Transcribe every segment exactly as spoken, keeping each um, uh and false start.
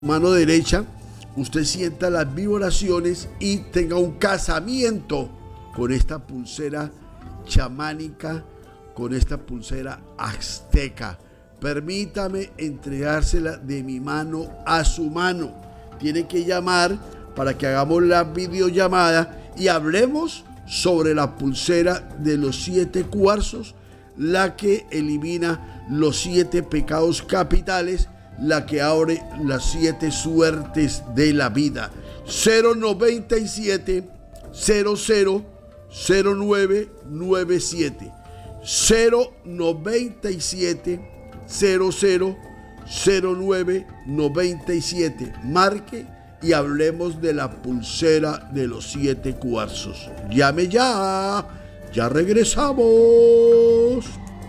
mano derecha, usted sienta las vibraciones y tenga un casamiento con esta pulsera chamánica, con esta pulsera azteca. Permítame entregársela de mi mano a su mano. Tiene que llamar para que hagamos la videollamada y hablemos sobre la pulsera de los siete cuarzos, la que elimina los siete pecados capitales, la que abre las siete suertes de la vida. Cero noventa y siete cero cero cero nueve nueve siete cero noventa y siete cero cero cero nueve nueve siete. Marque y hablemos de la pulsera de los siete cuarzos. Llame ya, ya regresamos.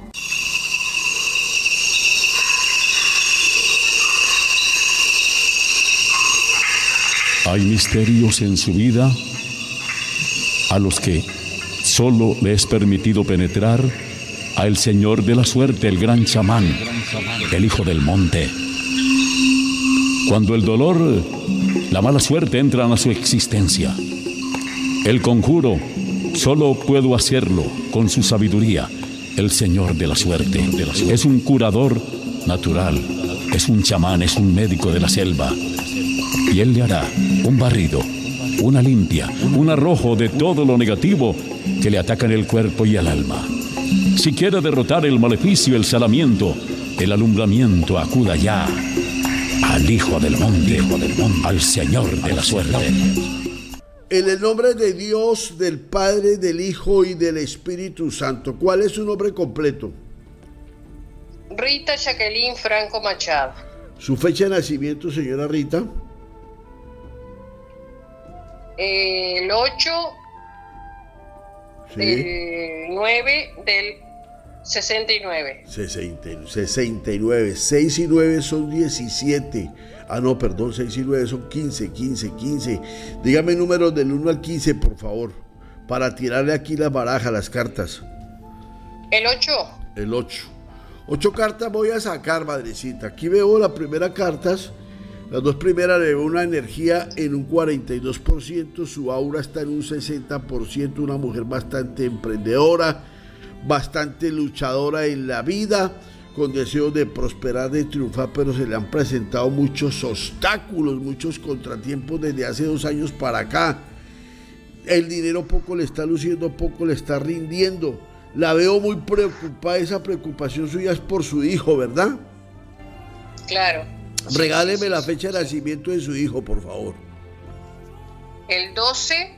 Hay misterios en su vida a los que solo le es permitido penetrar a el Señor de la Suerte, el gran chamán, el hijo del monte. Cuando el dolor, la mala suerte entran a su existencia, el conjuro solo puedo hacerlo con su sabiduría, el Señor de la Suerte. Es un curador natural, es un chamán, es un médico de la selva. Y él le hará un barrido, una limpia, un arrojo de todo lo negativo que le ataca en el cuerpo y el alma. Si quiere derrotar el maleficio, el salamiento, el alumbramiento, acuda ya al Hijo del Monte, Hijo del Monte, al Señor de la Suerte. En el nombre de Dios, del Padre, del Hijo y del Espíritu Santo. ¿Cuál es su nombre completo? Rita Jacqueline Franco Machado. ¿Su fecha de nacimiento, señora Rita? El ocho Sí. del nueve del sesenta y nueve. sesenta y nueve. seis y nueve son diecisiete. Ah, no, perdón, seis y nueve son quince, quince, quince. Dígame números del uno al quince, por favor, para tirarle aquí la baraja, las cartas. El ocho. El ocho. Ocho cartas voy a sacar, madrecita. Aquí veo las primeras cartas. Las dos primeras le veo una energía en un cuarenta y dos por ciento, su aura está en un sesenta por ciento, una mujer bastante emprendedora, bastante luchadora en la vida, con deseos de prosperar, de triunfar, pero se le han presentado muchos obstáculos, muchos contratiempos desde hace dos años para acá. El dinero poco le está luciendo, poco le está rindiendo. La veo muy preocupada, esa preocupación suya es por su hijo, ¿verdad? Claro. Regáleme sí, sí, la sí, fecha sí. de nacimiento de su hijo, por favor. El doce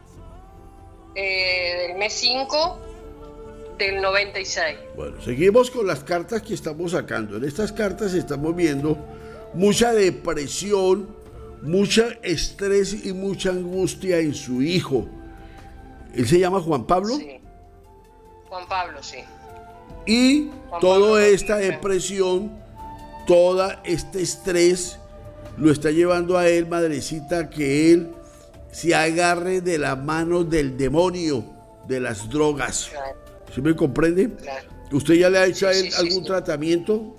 eh, del mes cinco del noventa y seis. Bueno, seguimos con las cartas que estamos sacando. En estas cartas estamos viendo mucha depresión, mucha estrés y mucha angustia en su hijo. ¿Él se llama Juan Pablo? Sí. Juan Pablo, sí. Y Juan toda Pablo esta Rodríguez. depresión, todo este estrés lo está llevando a él, madrecita, que él se agarre de la mano del demonio, de las drogas. Claro, ¿Sí me comprende? claro. ¿Usted ya le ha hecho a Sí, él sí, sí, algún sí. tratamiento?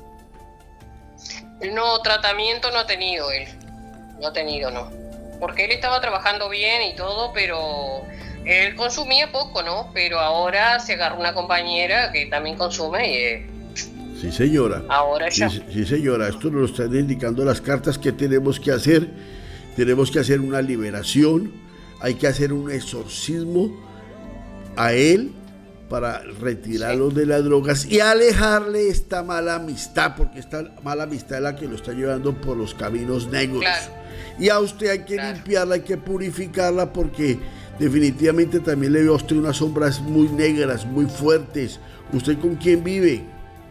No, tratamiento no ha tenido él. No ha tenido, no. Porque él estaba trabajando bien y todo, pero él consumía poco, ¿no? Pero ahora se agarró una compañera que también consume y eh, Sí, señora. ahora ya. Sí, sí, señora. Esto nos lo están indicando las cartas que tenemos que hacer. Tenemos que hacer una liberación. Hay que hacer un exorcismo a él para retirarlo Sí. de las drogas y alejarle esta mala amistad, porque esta mala amistad es la que lo está llevando por los caminos negros. Claro. Y a usted hay que Claro. limpiarla, hay que purificarla, porque definitivamente también le veo a usted unas sombras muy negras, muy fuertes. ¿Usted con quién vive?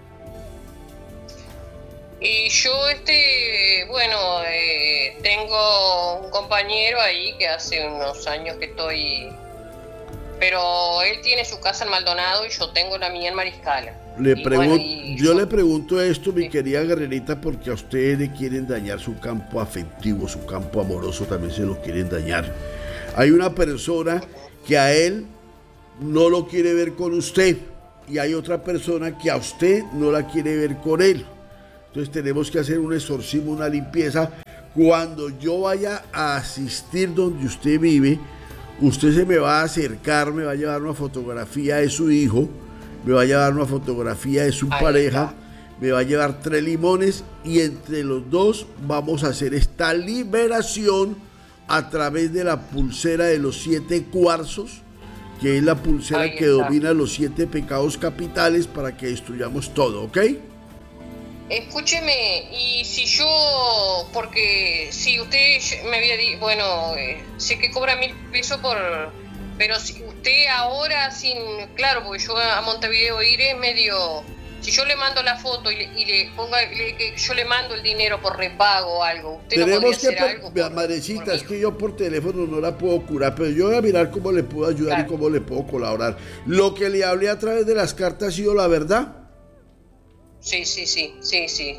Y yo, este, bueno, eh, tengo un compañero ahí que hace unos años que estoy, pero él tiene su casa en Maldonado y yo tengo la mía en Mariscala. Le Y pregun- bueno, y yo yo- le pregunto esto, mi Sí. querida guerrerita, porque a usted le quieren dañar su campo afectivo, su campo amoroso también se lo quieren dañar. Hay una persona que a él no lo quiere ver con usted y hay otra persona que a usted no la quiere ver con él. Entonces tenemos que hacer un exorcismo, una limpieza. Cuando yo vaya a asistir donde usted vive, usted se me va a acercar, me va a llevar una fotografía de su hijo, me va a llevar una fotografía de su Ahí pareja, está. me va a llevar tres limones y entre los dos vamos a hacer esta liberación a través de la pulsera de los siete cuarzos, que es la pulsera Ahí que está. domina los siete pecados capitales para que destruyamos todo, ¿ok? Escúcheme, y si yo, porque si usted me había dicho, bueno, eh, sé que cobra mil pesos por, pero si usted ahora sin, claro, porque yo a Montevideo iré medio, si yo le mando la foto y le, y le ponga, le- que yo le mando el dinero por repago o algo, usted no Tenemos podría que, hacer por- algo. Vea, por- Madrecita, por es mi que hijo? yo por teléfono no la puedo curar, pero yo voy a mirar cómo le puedo ayudar Claro. y cómo le puedo colaborar. Lo que le hablé a través de las cartas ha sido la verdad. Sí, sí, sí, sí, sí.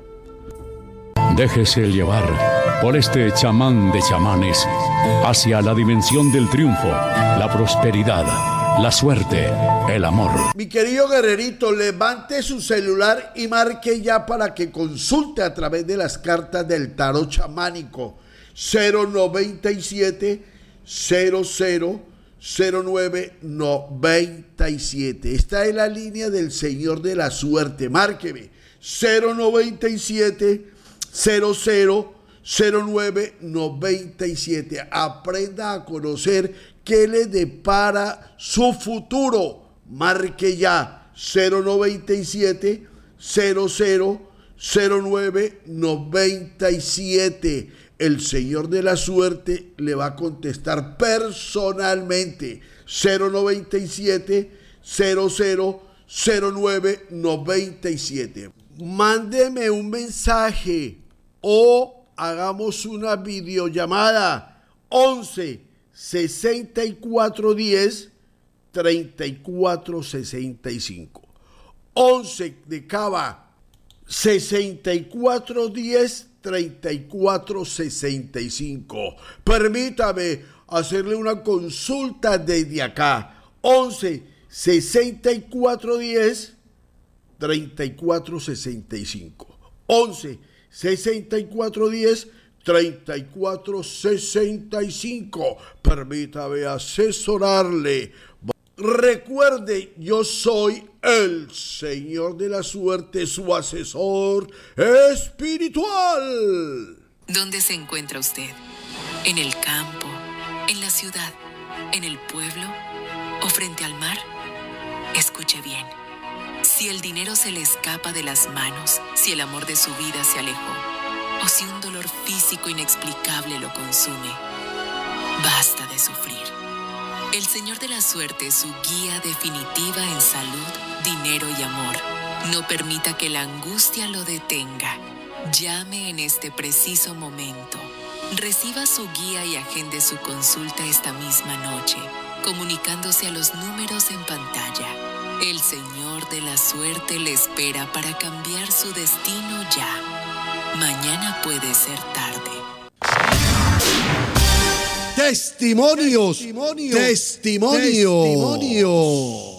Déjese llevar por este chamán de chamanes hacia la dimensión del triunfo, la prosperidad, la suerte, el amor. Mi querido guerrerito, levante su celular y marque ya para que consulte a través de las cartas del tarot chamánico. Cero noventa y siete cero cero cero nueve noventa y siete. Esta es la línea del Señor de la Suerte. Márqueme cero noventa y siete cero cero cero nueve noventa y siete. Aprenda a conocer qué le depara su futuro. Marque ya cero noventa y siete cero cero cero nueve noventa y siete. El Señor de la Suerte le va a contestar personalmente. Cero noventa y siete cero cero cero nueve noventa y siete. Mándeme un mensaje o hagamos una videollamada. Once sesenta y cuatro diez treinta y cuatro sesenta y cinco. Once de Cava sesenta y cuatro diez treinta y cuatro sesenta y cinco. Permítame hacerle una consulta desde acá. Once sesenta y cuatro diez treinta y cuatro sesenta y cinco. Once sesenta y cuatro diez treinta y cuatro sesenta y cinco. Permítame asesorarle. Recuerde, yo soy el Señor de la Suerte, su asesor espiritual. ¿Dónde se encuentra usted? ¿En el campo? ¿En la ciudad? ¿En el pueblo? ¿O frente al mar? Escuche bien. Si el dinero se le escapa de las manos, si el amor de su vida se alejó, o si un dolor físico inexplicable lo consume, basta de sufrir. El Señor de la Suerte es su guía definitiva en salud, dinero y amor. No permita que la angustia lo detenga. Llame en este preciso momento. Reciba su guía y agende su consulta esta misma noche, comunicándose a los números en pantalla. El Señor de la Suerte le espera para cambiar su destino ya. Mañana puede ser tarde. Testimonios, testimonios, testimonios.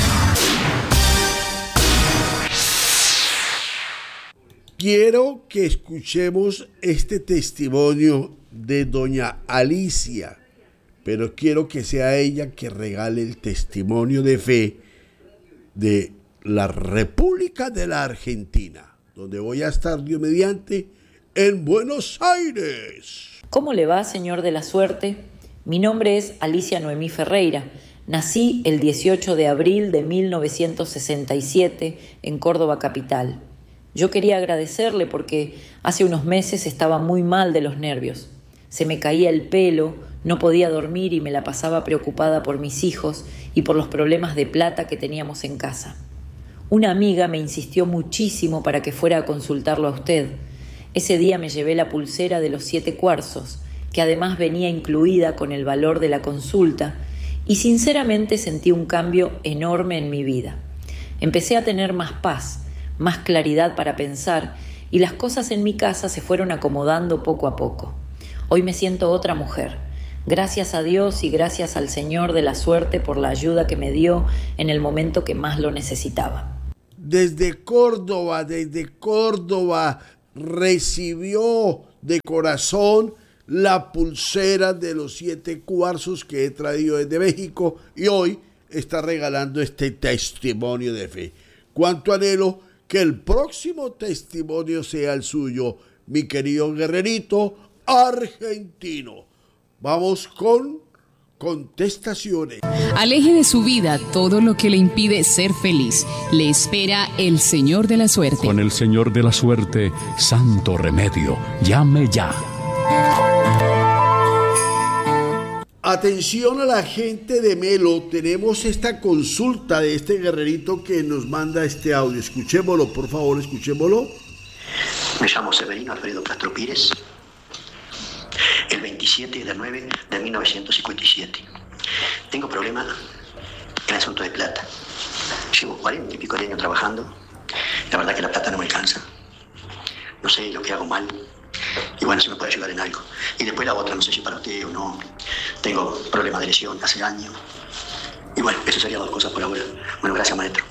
Quiero que escuchemos este testimonio de doña Alicia, pero quiero que sea ella que regale el testimonio de fe de la República de la Argentina, donde voy a estar, Dios mediante, en Buenos Aires. ¿Cómo le va, Señor de la Suerte? Mi nombre es Alicia Noemí Ferreira. Nací el dieciocho de abril de mil novecientos sesenta y siete en Córdoba capital. Yo quería agradecerle porque hace unos meses estaba muy mal de los nervios. Se me caía el pelo, no podía dormir y me la pasaba preocupada por mis hijos y por los problemas de plata que teníamos en casa. Una amiga me insistió muchísimo para que fuera a consultarlo a usted. Ese día me llevé la pulsera de los siete cuarzos, que además venía incluida con el valor de la consulta, y sinceramente sentí un cambio enorme en mi vida. Empecé a tener más paz, más claridad para pensar, y las cosas en mi casa se fueron acomodando poco a poco. Hoy me siento otra mujer. Gracias a Dios y gracias al Señor de la Suerte por la ayuda que me dio en el momento que más lo necesitaba. desde Córdoba, desde Córdoba, recibió de corazón la pulsera de los siete cuarzos que he traído desde México y hoy está regalando este testimonio de fe. Cuánto anhelo que el próximo testimonio sea el suyo, mi querido guerrerito argentino. Vamos con contestaciones. Aleje de su vida todo lo que le impide ser feliz. Le espera el Señor de la Suerte. Con el Señor de la Suerte, santo remedio. Llame ya. Atención a la gente de Melo, tenemos esta consulta de este guerrerito que nos manda este audio. Escuchémoslo, por favor, escuchémoslo. Me llamo Severino Alfredo Castro Pires, el veintisiete de nueve de mil novecientos cincuenta y siete. Tengo problema en el asunto de plata. Llevo cuarenta y pico de años trabajando. La verdad que la plata no me alcanza. No sé lo que hago mal. Y bueno, si me puede ayudar en algo. Y después la otra, no sé si para usted o no. Tengo problemas de lesión hace años. Y bueno, eso serían dos cosas por ahora. Bueno, gracias, maestro.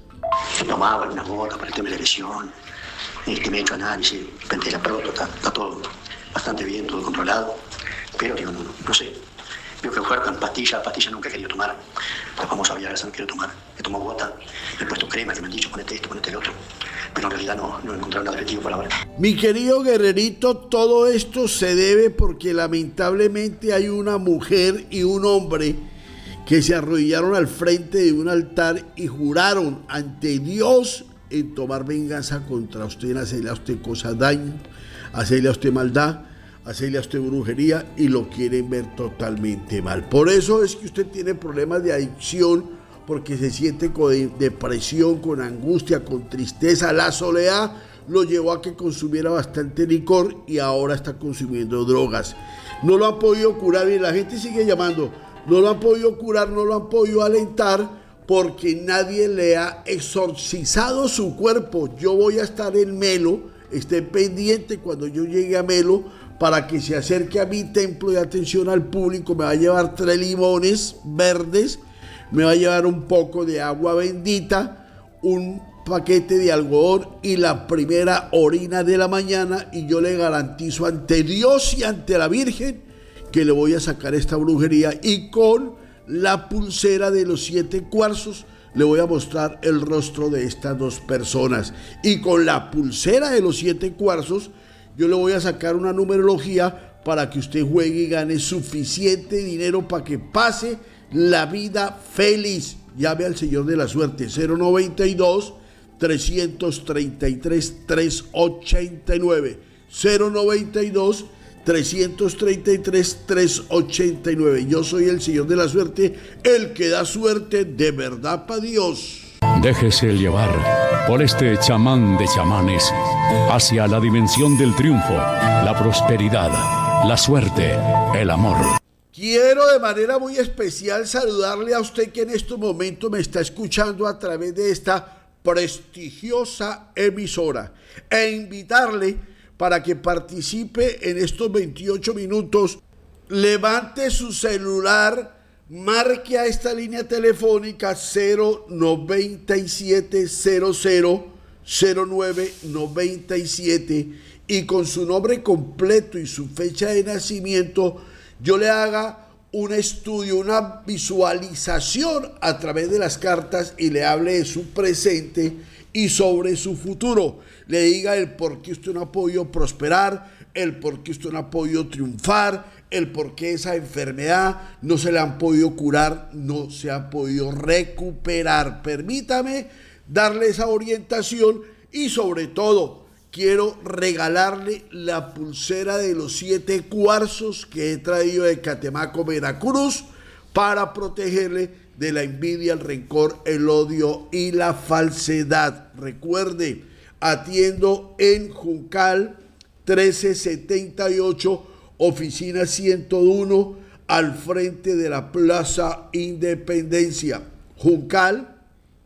He tomado algunas gotas para el tema de la lesión. Este, me he hecho análisis, frente a la próstata, está todo bastante bien, todo controlado. Pero digo, no, no, no sé. Veo que jugar con pastillas, pastillas nunca he querido tomar. La famosa Viagra no quiero tomar. He tomado gota, he puesto crema que me han dicho, ponete esto, ponete el otro. Pero en realidad no, no he encontrado nada efectivo por ahora. Mi querido guerrerito, todo esto se debe porque lamentablemente hay una mujer y un hombre que se arrodillaron al frente de un altar y juraron ante Dios en tomar venganza contra usted, en hacerle a usted cosas daño, hacerle a usted maldad, hacerle a usted brujería y lo quieren ver totalmente mal. Por eso es que usted tiene problemas de adicción, porque se siente con depresión, con angustia, con tristeza. La soledad lo llevó a que consumiera bastante licor y ahora está consumiendo drogas. No lo han podido curar y la gente sigue llamando. No lo han podido curar, no lo han podido alentar porque nadie le ha exorcizado su cuerpo. Yo voy a estar en Melo, estén pendiente cuando yo llegue a Melo para que se acerque a mi templo de atención al público. Me va a llevar tres limones verdes, me va a llevar un poco de agua bendita, un paquete de algodón y la primera orina de la mañana y yo le garantizo ante Dios y ante la Virgen que le voy a sacar esta brujería y con la pulsera de los siete cuarzos le voy a mostrar el rostro de estas dos personas y con la pulsera de los siete cuarzos yo le voy a sacar una numerología para que usted juegue y gane suficiente dinero para que pase la vida feliz. Llame al Señor de la Suerte cero noventa y dos, trescientos treinta y tres, trescientos ochenta y nueve cero noventa y dos, trescientos treinta y tres, trescientos ochenta y nueve. Yo soy el Señor de la Suerte, el que da suerte de verdad para Dios. Déjese llevar por este chamán de chamanes hacia la dimensión del triunfo, la prosperidad, la suerte, el amor. Quiero de manera muy especial saludarle a usted que en estos momentos me está escuchando a través de esta prestigiosa emisora e invitarle para que participe en estos veintiocho minutos. Levante su celular, marque a esta línea telefónica cero noventa y siete cero cero cero nueve noventa y siete y con su nombre completo y su fecha de nacimiento yo le haga un estudio, una visualización a través de las cartas y le hable de su presente y sobre su futuro. Le diga el por qué usted no ha podido prosperar, el por qué usted no ha podido triunfar, el por qué esa enfermedad no se le han podido curar, no se ha podido recuperar. Permítame darle esa orientación y sobre todo quiero regalarle la pulsera de los siete cuarzos que he traído de Catemaco, Veracruz, para protegerle de la envidia, el rencor, el odio y la falsedad. Recuerde, atiendo en Juncal trece setenta y ocho, oficina ciento uno, al frente de la Plaza Independencia. Juncal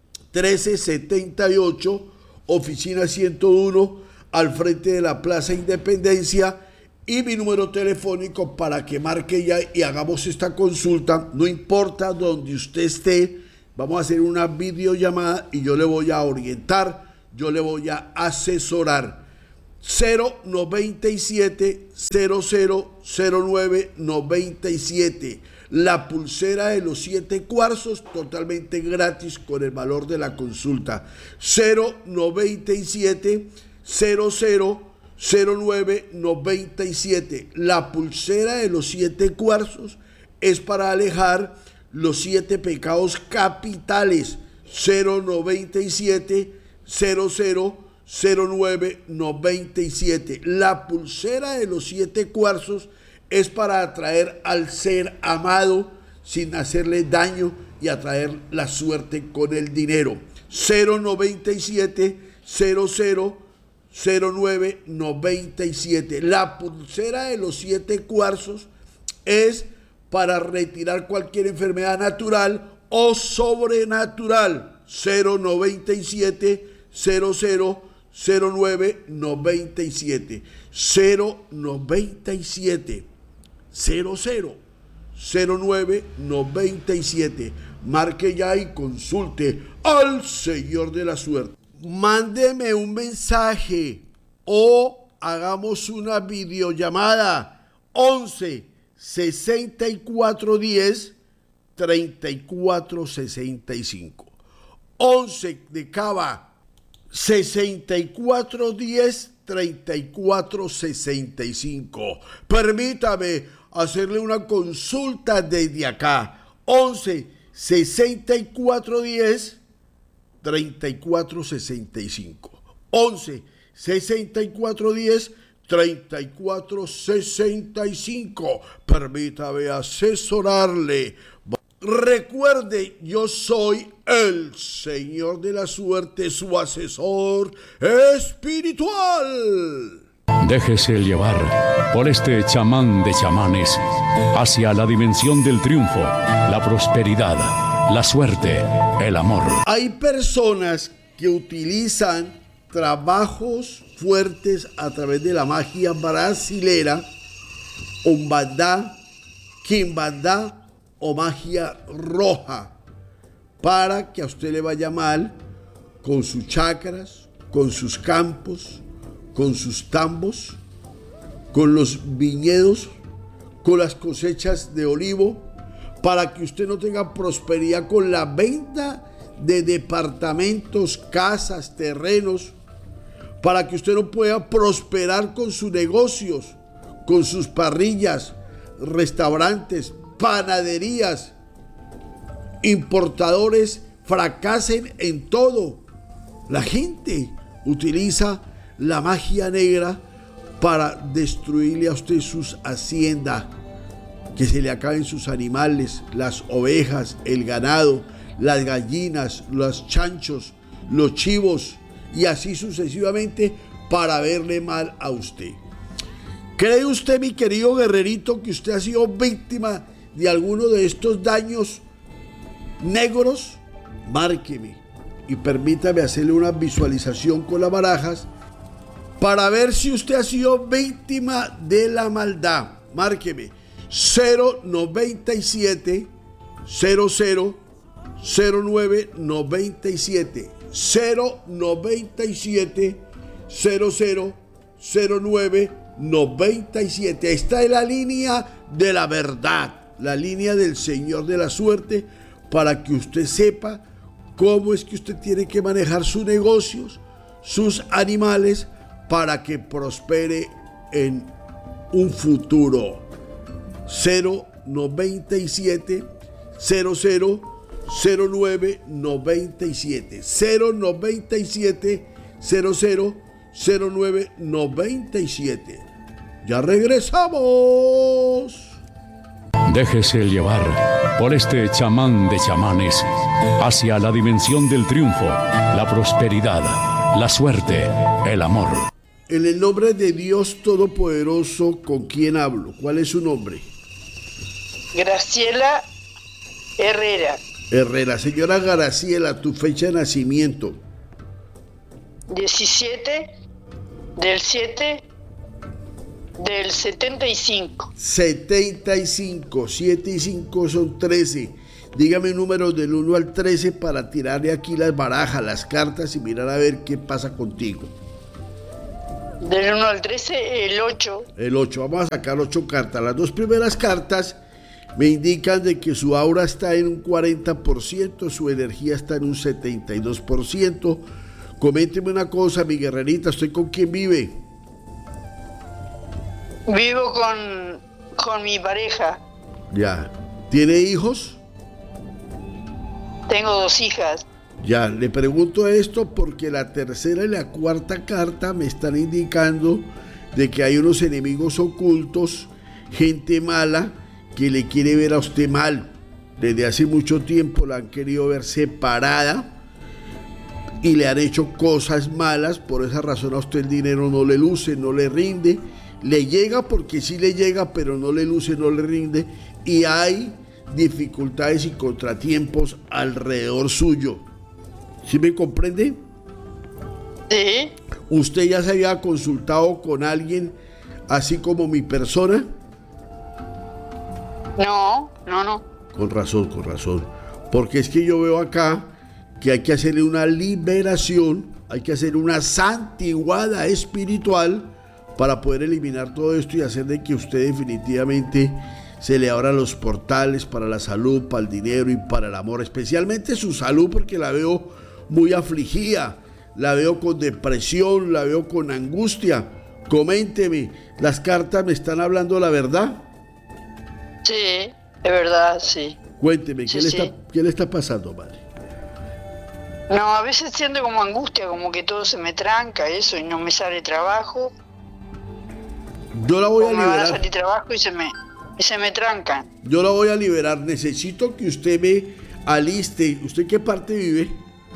trece setenta y ocho, oficina ciento uno, al frente de la Plaza Independencia, y mi número telefónico para que marque ya y hagamos esta consulta. No importa donde usted esté, Vamos a hacer una videollamada y yo le voy a orientar, yo le voy a asesorar. cero noventa y siete, cero cero cero nueve noventa y siete. La pulsera de los siete cuarzos totalmente gratis con el valor de la consulta. cero noventa y siete, cero cero cero nueve noventa y siete. La pulsera de los siete cuarzos es para alejar los siete pecados capitales. cero noventa y siete, cero cero cero nueve noventa y siete. La pulsera de los siete cuarzos es para atraer al ser amado sin hacerle daño y atraer la suerte con el dinero. cero noventa y siete, cero cero cero nueve noventa y siete. La pulsera de los siete cuarzos es para retirar cualquier enfermedad natural o sobrenatural. cero noventa y siete, cero cero cero nueve noventa y siete. cero noventa y siete, cero cero cero nueve noventa y siete. Marque ya y consulte al Señor de la Suerte. Mándeme un mensaje o hagamos una videollamada. once sesenta y cuatro diez, treinta y cuatro sesenta y cinco. once de Cava, sesenta y cuatro diez, treinta y cuatro sesenta y cinco. Permítame hacerle una consulta desde acá. once sesenta y cuatro diez, treinta y cuatro sesenta y cinco. once sesenta y cuatro diez, treinta y cuatro sesenta y cinco. Permítame asesorarle. Recuerde, yo soy el Señor de la Suerte, su asesor espiritual. Déjese llevar por este chamán de chamanes hacia la dimensión del triunfo, la prosperidad, la suerte, el amor. Hay personas que utilizan trabajos fuertes a través de la magia brasilera, umbandá, quimbandá o magia roja para que a usted le vaya mal con sus chakras, con sus campos, con sus tambos, con los viñedos, con las cosechas de olivo, para que usted no tenga prosperidad con la venta de departamentos, casas, terrenos, para que usted no pueda prosperar con sus negocios, con sus parrillas, restaurantes, panaderías, importadores, fracasen en todo. La gente utiliza la magia negra para destruirle a usted sus haciendas, que se le acaben sus animales, las ovejas, el ganado, las gallinas, los chanchos, los chivos y así sucesivamente para verle mal a usted. ¿Cree usted, mi querido guerrerito, que usted ha sido víctima de alguno de estos daños negros? Márqueme y permítame hacerle una visualización con las barajas para ver si usted ha sido víctima de la maldad. Márqueme cero noventa y siete, cero cero cero nueve noventa y siete, cero noventa y siete, cero cero cero nueve noventa y siete. Esta es la línea de la verdad, la línea del Señor de la Suerte, para que usted sepa cómo es que usted tiene que manejar sus negocios, sus animales, para que prospere en un futuro. cero noventa y siete, cero cero cero nueve noventa y siete, cero noventa y siete, cero cero cero nueve noventa y siete. Ya regresamos. Déjese llevar por este chamán de chamanes hacia la dimensión del triunfo, la prosperidad, la suerte, el amor. En el nombre de Dios Todopoderoso, ¿con quién hablo? ¿Cuál es su nombre? Graciela Herrera. Herrera. Señora Graciela, tu fecha de nacimiento. diecisiete del siete del setenta y cinco. setenta y cinco, siete y cinco son trece. Dígame números del uno al trece para tirarle aquí las barajas, las cartas y mirar a ver qué pasa contigo. Del uno al trece, el ocho. El ocho, vamos a sacar ocho cartas. Las dos primeras cartas me indican de que su aura está en un cuarenta por ciento, su energía está en un setenta y dos por ciento. Coménteme una cosa, mi guerrerita, ¿usted con quién vive? Vivo con, con mi pareja. Ya. ¿Tiene hijos? Tengo dos hijas. Ya, le pregunto esto porque la tercera y la cuarta carta me están indicando de que hay unos enemigos ocultos, gente mala que le quiere ver a usted mal. Desde hace mucho tiempo la han querido ver separada y le han hecho cosas malas. Por esa razón a usted el dinero no le luce, no le rinde. Le llega porque sí le llega, pero no le luce, no le rinde. Y hay dificultades y contratiempos alrededor suyo. ¿Sí me comprende? Sí. ¿Usted ya se había consultado con alguien así como mi persona? No, no, no. Con razón, con razón. Porque es que yo veo acá que hay que hacerle una liberación, hay que hacer una santiguada espiritual para poder eliminar todo esto y hacer de que usted definitivamente se le abran los portales para la salud, para el dinero y para el amor, especialmente su salud, porque la veo muy afligida, la veo con depresión, la veo con angustia. Coménteme, ¿las cartas me están hablando la verdad? Sí, es verdad, sí. Cuénteme, ¿qué, Sí, le, sí. está, ¿qué le está pasando, madre? No, a veces siento como angustia, como que todo se me tranca, eso, y no me sale trabajo. Yo la voy a O me van a liberar. salir trabajo y se me, y se me trancan. Yo la voy a liberar. Necesito que usted me aliste. ¿Usted qué parte vive?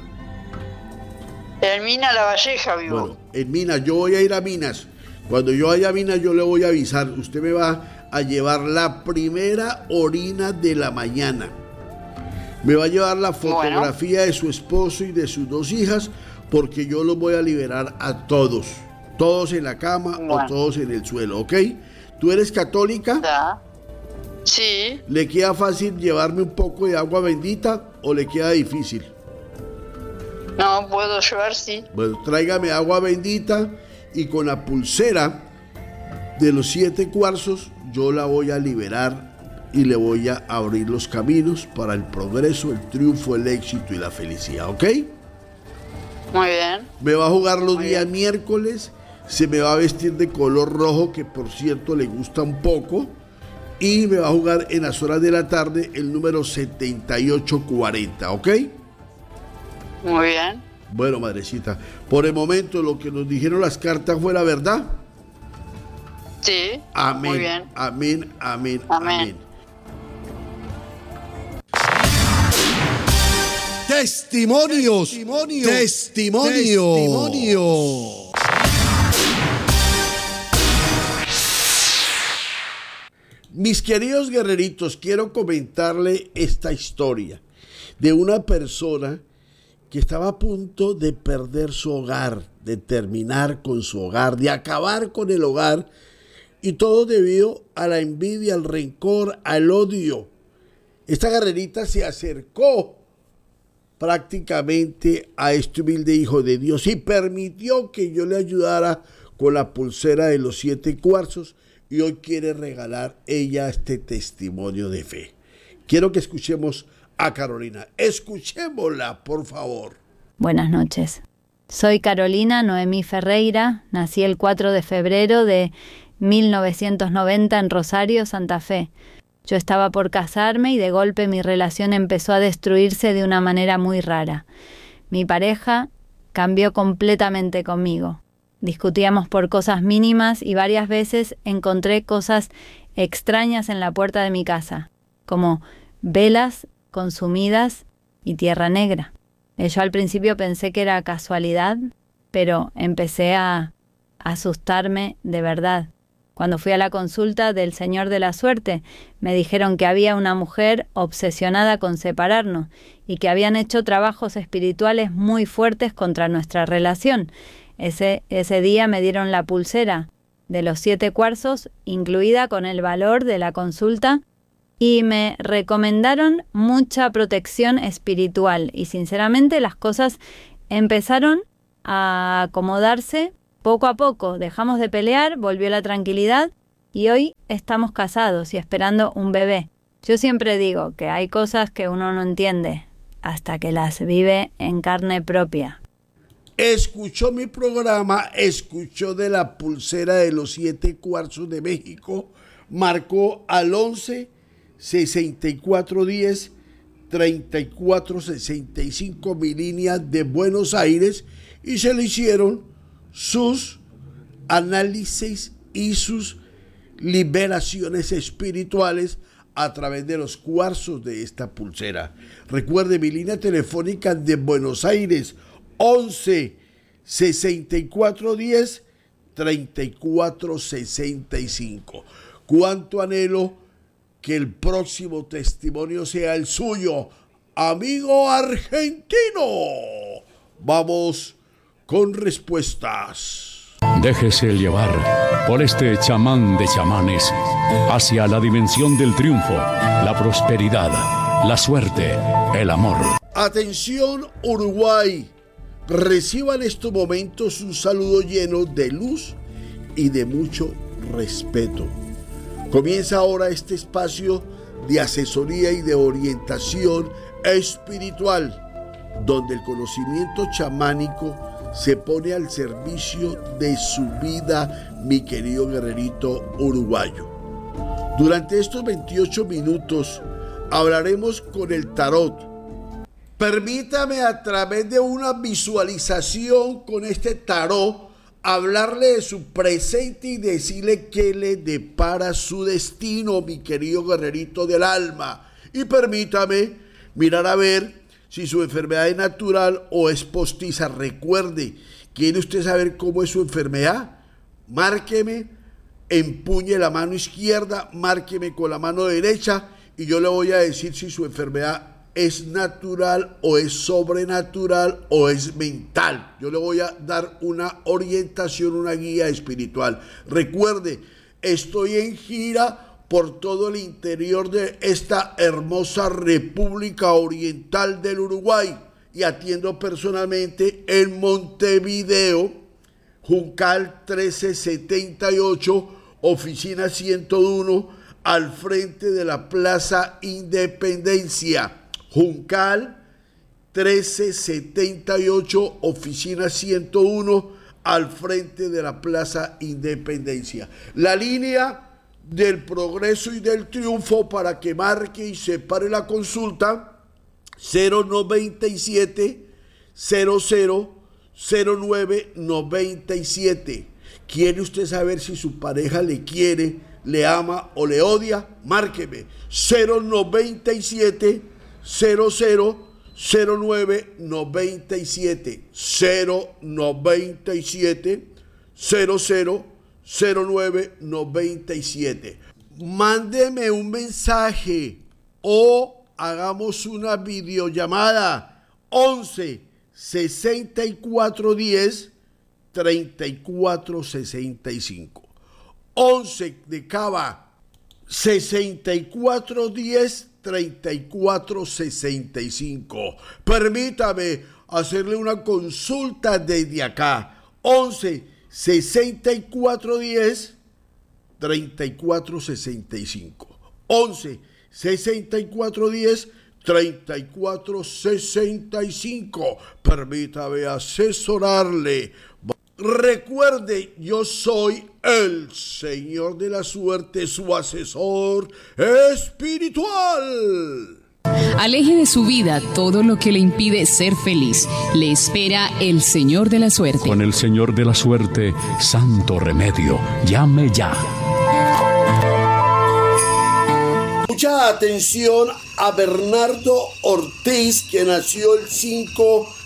En Mina La Valleja vivo. Bueno, en Minas. Yo voy a ir a Minas. Cuando yo vaya a Minas, yo le voy a avisar. Usted me va a llevar la primera orina de la mañana. Me va a llevar la fotografía bueno. de su esposo y de sus dos hijas, porque yo los voy a liberar a todos. Todos en la cama bueno. o todos en el suelo, ¿ok? ¿Tú eres católica? ¿Ya? Sí. ¿Le queda fácil llevarme un poco de agua bendita o le queda difícil? No, puedo llevar, sí. Bueno, tráigame agua bendita y con la pulsera de los siete cuarzos yo la voy a liberar y le voy a abrir los caminos para el progreso, el triunfo, el éxito y la felicidad, ¿ok? Muy bien. Me va a jugar los Muy días bien. miércoles, se me va a vestir de color rojo, que por cierto le gusta un poco, y me va a jugar en las horas de la tarde el número setenta y ocho cuarenta, ¿ok? Muy bien. Bueno, madrecita, por el momento lo que nos dijeron las cartas fue la verdad. Sí. Amén. Muy bien. Amén, amén, Amén. amén. Testimonios, testimonios, testimonios. testimonios. Mis queridos guerreritos, quiero comentarle esta historia de una persona que estaba a punto de perder su hogar, de terminar con su hogar, de acabar con el hogar, y todo debido a la envidia, al rencor, al odio. Esta guerrerita se acercó prácticamente a este humilde hijo de Dios y permitió que yo le ayudara con la pulsera de los siete cuarzos, y hoy quiere regalar ella este testimonio de fe. Quiero que escuchemos a Carolina. Escuchémosla, por favor. Buenas noches. Soy Carolina Noemí Ferreira. Nací el cuatro de febrero de mil novecientos noventa en Rosario, Santa Fe. Yo estaba por casarme y de golpe mi relación empezó a destruirse de una manera muy rara. Mi pareja cambió completamente conmigo. Discutíamos por cosas mínimas y varias veces encontré cosas extrañas en la puerta de mi casa, como velas consumidas y tierra negra. Yo al principio pensé que era casualidad, pero empecé a asustarme de verdad. Cuando fui a la consulta del Señor de la Suerte, me dijeron que había una mujer obsesionada con separarnos y que habían hecho trabajos espirituales muy fuertes contra nuestra relación. Ese, ese día me dieron la pulsera de los siete cuarzos, incluida con el valor de la consulta, y me recomendaron mucha protección espiritual y sinceramente las cosas empezaron a acomodarse poco a poco. Dejamos de pelear, volvió la tranquilidad y hoy estamos casados y esperando un bebé. Yo siempre digo que hay cosas que uno no entiende hasta que las vive en carne propia. Escuchó mi programa, escuchó de la pulsera de los siete cuarzos de México, marcó al once sesenta y cuatro diez treinta y cuatro sesenta y cinco mi línea de Buenos Aires y se le hicieron sus análisis y sus liberaciones espirituales a través de los cuarzos de esta pulsera. Recuerde mi línea telefónica de Buenos Aires, once sesenta y cuatro diez treinta y cuatro sesenta y cinco. Cuánto anhelo que el próximo testimonio sea el suyo, amigo argentino. Vamos con respuestas. Déjese llevar por este chamán de chamanes hacia la dimensión del triunfo, la prosperidad, la suerte, el amor. Atención, Uruguay. Reciban en estos momentos un saludo lleno de luz y de mucho respeto. Comienza ahora este espacio de asesoría y de orientación espiritual, donde el conocimiento chamánico se pone al servicio de su vida, mi querido guerrerito uruguayo. Durante estos veintiocho minutos hablaremos con el tarot. Permítame a través de una visualización con este tarot hablarle de su presente y decirle qué le depara su destino, mi querido guerrerito del alma. Y permítame mirar a ver si su enfermedad es natural o es postiza. Recuerde, ¿quiere usted saber cómo es su enfermedad? Márqueme, empuñe la mano izquierda, márqueme con la mano derecha y yo le voy a decir si su enfermedad es natural o es sobrenatural o es mental. Yo le voy a dar una orientación, una guía espiritual. Recuerde, estoy en gira por todo el interior de esta hermosa República Oriental del Uruguay y atiendo personalmente en Montevideo, Juncal trece setenta y ocho, oficina ciento uno, al frente de la Plaza Independencia. Juncal trece setenta y ocho, oficina ciento uno, al frente de la Plaza Independencia. La línea del progreso y del triunfo para que marque y separe la consulta, cero noventa y siete cero cero cero nueve noventa y siete. ¿Quiere usted saber si su pareja le quiere, le ama o le odia? Márqueme cero noventa y siete cero cero cero nueve noventa y siete, cero noventa y siete cero cero cero nueve noventa y siete. Mándeme un mensaje o hagamos una videollamada once sesenta y cuatro diez treinta y cuatro sesenta y cinco. once de Cava, sesenta y cuatro diez treinta y cuatro sesenta y cinco. Permítame hacerle una consulta desde acá. once sesenta y cuatro diez treinta y cuatro sesenta y cinco. once sesenta y cuatro diez treinta y cuatro sesenta y cinco. Permítame asesorarle. Recuerde, yo soy el Señor de la Suerte, su asesor espiritual. Aleje de su vida todo lo que le impide ser feliz. Le espera el Señor de la Suerte. Con el Señor de la Suerte, santo remedio. Llame ya. Mucha atención a Bernardo Ortiz, que nació el cinco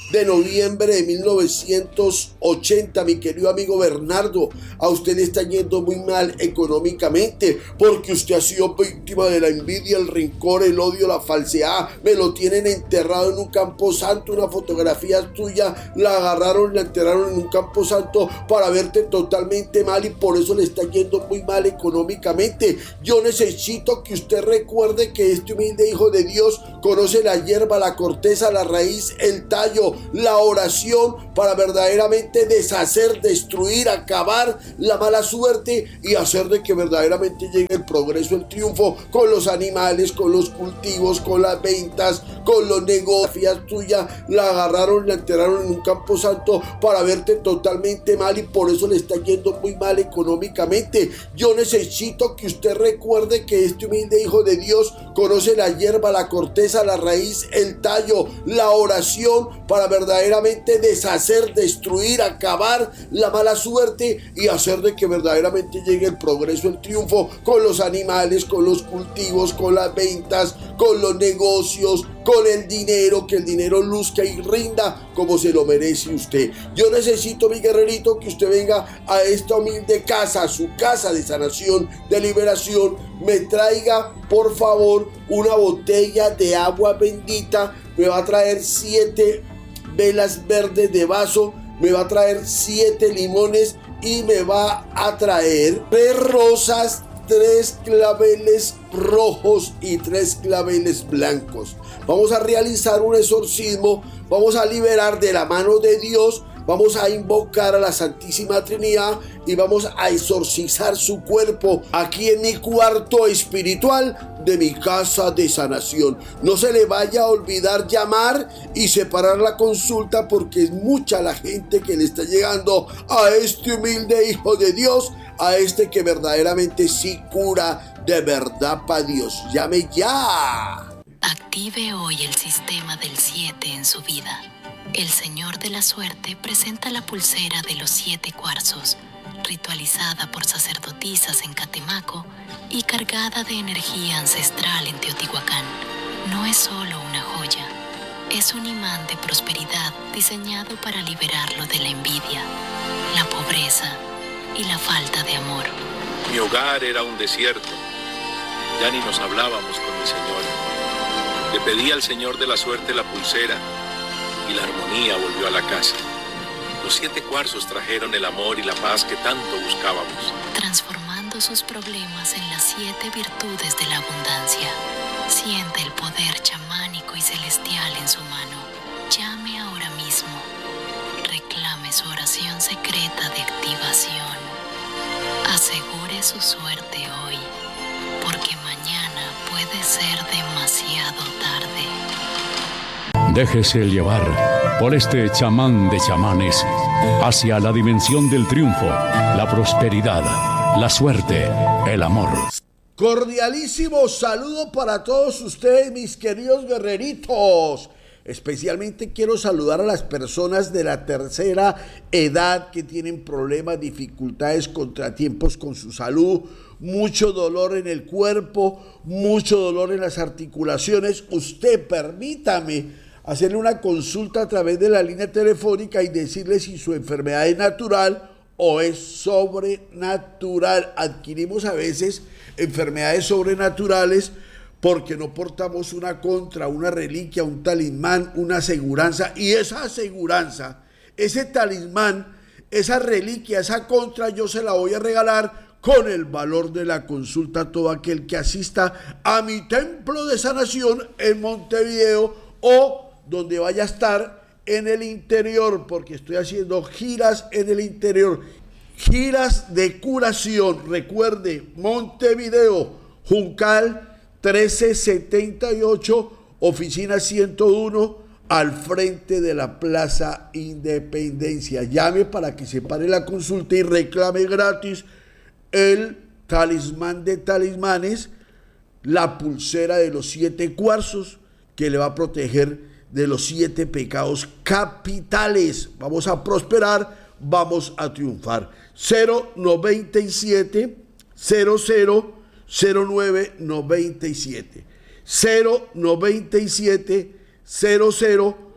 de noviembre de mil novecientos ochenta, mi querido amigo Bernardo, a usted le está yendo muy mal económicamente porque usted ha sido víctima de la envidia, el rencor, el odio, la falsedad. Me lo tienen enterrado en un campo santo, una fotografía tuya la agarraron, la enterraron en un campo santo para verte totalmente mal y por eso le está yendo muy mal económicamente. Yo necesito que usted recuerde que este humilde hijo de Dios conoce la hierba, la corteza, la raíz, el tallo, la oración para verdaderamente deshacer, destruir, acabar la mala suerte y hacer de que verdaderamente llegue el progreso, el triunfo con los animales, con los cultivos, con las ventas, con los negocios tuyas. La agarraron, la enterraron en un campo santo para verte totalmente mal y por eso le está yendo muy mal económicamente. Yo necesito que usted recuerde que este humilde hijo de Dios conoce la hierba, la corteza, la raíz, el tallo, la oración para verdaderamente deshacer, destruir, acabar la mala suerte y hacer de que verdaderamente llegue el progreso, el triunfo con los animales, con los cultivos, con las ventas, con los negocios, con el dinero, que el dinero luzca y rinda como se lo merece usted. Yo necesito, mi guerrerito, que usted venga a esta humilde casa, a su casa de sanación, de liberación, me traiga por favor una botella de agua bendita, me va a traer siete velas verdes de vaso, me va a traer siete limones y me va a traer tres rosas, tres claveles rojos y tres claveles blancos. Vamos a realizar un exorcismo, vamos a liberar de la mano de Dios, vamos a invocar a la Santísima Trinidad y vamos a exorcizar su cuerpo aquí en mi cuarto espiritual de mi casa de sanación. No se le vaya a olvidar llamar y separar la consulta porque es mucha la gente que le está llegando a este humilde hijo de Dios, a este que verdaderamente sí cura de verdad para Dios. Llame ya. Active hoy el sistema del siete en su vida. El Señor de la Suerte presenta la pulsera de los siete cuarzos, ritualizada por sacerdotisas en Catemaco y cargada de energía ancestral en Teotihuacán. No es solo una joya, es un imán de prosperidad diseñado para liberarlo de la envidia, la pobreza y la falta de amor. Mi hogar era un desierto, ya ni nos hablábamos con mi señora. Le pedí al Señor de la Suerte la pulsera y la armonía volvió a la casa. Los siete cuarzos trajeron el amor y la paz que tanto buscábamos, transformando sus problemas en las siete virtudes de la abundancia. Siente el poder chamánico y celestial en su mano. Llame ahora mismo. Reclame su oración secreta de activación. Asegure su suerte hoy, porque mañana puede ser demasiado tarde. Déjese llevar por este chamán de chamanes hacia la dimensión del triunfo, la prosperidad, la suerte, el amor. Cordialísimo saludo para todos ustedes, mis queridos guerreritos. Especialmente quiero saludar a las personas de la tercera edad que tienen problemas, dificultades, contratiempos con su salud, mucho dolor en el cuerpo, mucho dolor en las articulaciones. Usted permítame hacerle una consulta a través de la línea telefónica y decirle si su enfermedad es natural o es sobrenatural. Adquirimos a veces enfermedades sobrenaturales porque no portamos una contra, una reliquia, un talismán, una aseguranza, y esa aseguranza, ese talismán, esa reliquia, esa contra, yo se la voy a regalar con el valor de la consulta a todo aquel que asista a mi templo de sanación en Montevideo o donde vaya a estar en el interior, porque estoy haciendo giras en el interior, giras de curación. Recuerde, Montevideo, Juncal trece setenta y ocho, oficina ciento uno, al frente de la Plaza Independencia. Llame para que se pare la consulta y reclame gratis el talismán de talismanes, la pulsera de los siete cuarzos que le va a proteger de los siete pecados capitales. Vamos a prosperar, vamos a triunfar. cero noventa y siete cero cero cero nueve noventa y siete cero noventa y siete cero cero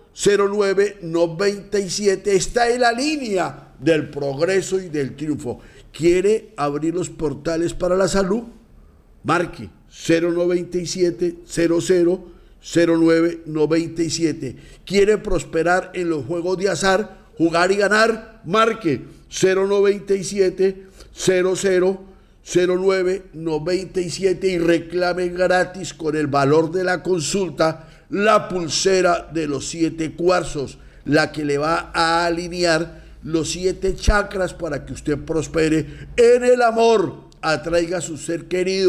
cero nueve noventa y siete está en la línea del progreso y del triunfo. ¿Quiere abrir los portales para la salud? Marque cero noventa y siete cero cero cero nueve noventa y siete. ¿Quiere prosperar en los juegos de azar, jugar y ganar? Marque cero noventa y siete cero cero cero nueve noventa y siete y reclame gratis con el valor de la consulta la pulsera de los siete cuarzos, la que le va a alinear los siete chakras para que usted prospere en el amor, atraiga a su ser querido